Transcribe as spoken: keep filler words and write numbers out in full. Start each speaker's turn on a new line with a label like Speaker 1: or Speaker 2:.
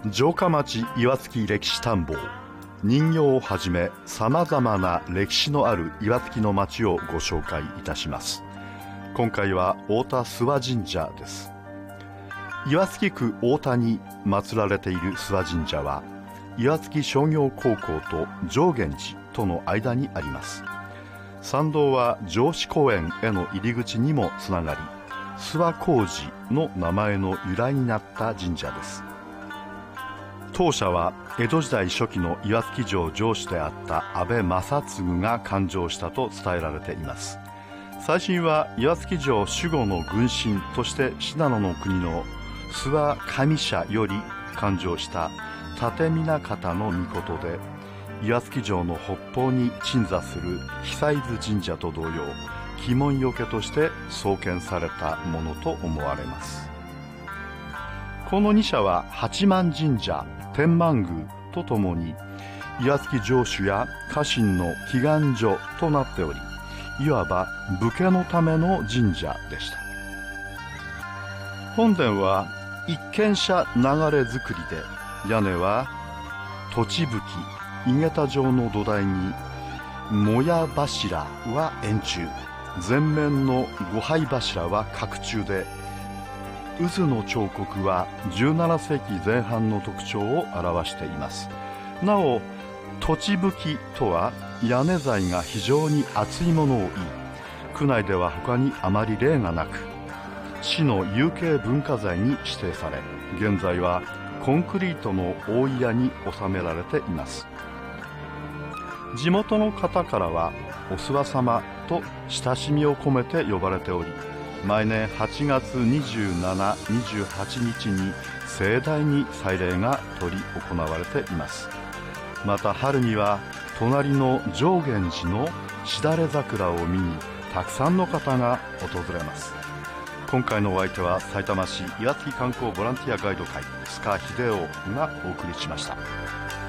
Speaker 1: 城下町岩槻歴史探訪、人形をはじめさまざまな歴史のある岩槻の町をご紹介いたします。今回は太田諏訪神社です。岩槻区太田に祀られている諏訪神社は、岩槻商業高校と上元寺との間にあります。参道は城址公園への入り口にもつながり、諏訪光寺の名前の由来になった神社です。当社は江戸時代初期の岩槻城城主であった安倍正次が誕生したと伝えられています。最新は岩槻城守護の軍神として信濃の国の諏訪上社より誕生した立南方の命で、岩槻城の北方に鎮座する久伊豆神社と同様、鬼門よけとして創建されたものと思われます。このに社は八幡神社、天満宮とともに岩槻城主や家臣の祈願所となっており、いわば武家のための神社でした。本殿は一軒舎流れ造りで、屋根は土地吹き、井桁状の土台にもや柱は円柱、前面の五杯柱は角柱で、渦の彫刻はじゅうななせいきぜん半の特徴を表しています。なお、土地吹きとは屋根材が非常に厚いものを言い、区内では他にあまり例がなく、市の有形文化財に指定され、現在はコンクリートの大井屋に収められています。地元の方からはお諏訪様と親しみを込めて呼ばれており、毎年はちがつにじゅうしち、にじゅうはちにちに盛大に祭礼が執り行われています。また春には隣の上元寺のしだれ桜を見にたくさんの方が訪れます。今回のお相手はさいたま市岩槻観光ボランティアガイド会須賀秀夫がお送りしました。